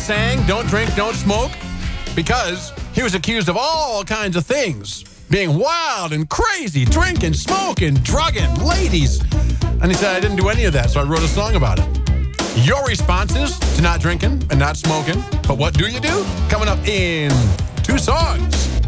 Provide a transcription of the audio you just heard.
sang Don't Drink, Don't Smoke because he was accused of all kinds of things. Being wild and crazy, drinking, smoking, drugging, ladies. And he said, I didn't do any of that, so I wrote a song about it. Your responses to not drinking and not smoking. But what do you do? Coming up in 2 songs.